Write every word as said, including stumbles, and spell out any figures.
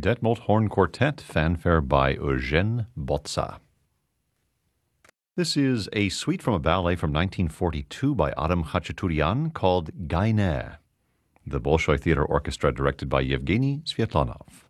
Detmold Horn Quartet, fanfare by Eugène Botza. This is a suite from a ballet from nineteen forty-two by Adam Khachaturian called Gainer, the Bolshoi Theater Orchestra directed by Yevgeny Sviatlanov.